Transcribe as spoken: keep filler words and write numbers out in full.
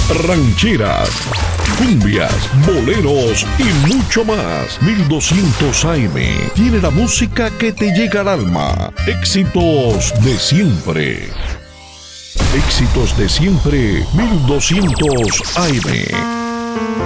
rancheras, cumbias, boleros y mucho más. mil doscientos A M tiene la música que te llega al alma. Éxitos de siempre. Éxitos de siempre. mil doscientos A M.